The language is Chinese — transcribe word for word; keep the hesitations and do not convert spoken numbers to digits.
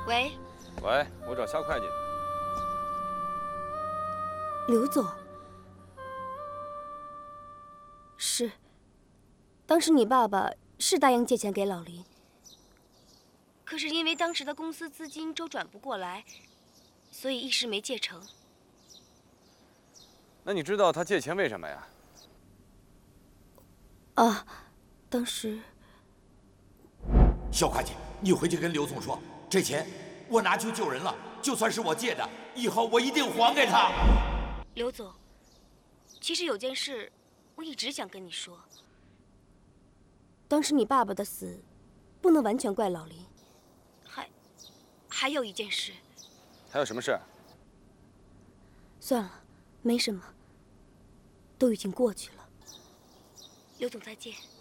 喂， 喂，我找夏会计。 刘总，是，当时你爸爸是答应借钱给老林，可是因为当时的公司资金周转不过来，所以一时没借成。 那你知道他借钱为什么呀？ 啊，当时。 肖会计，你回去跟刘总说，这钱我拿去救人了，就算是我借的，以后我一定还给他。 刘总，其实有件事我一直想跟你说。当时你爸爸的死，不能完全怪老林，还还有一件事。 还有什么事？ 算了，没什么，都已经过去了。刘总，再见。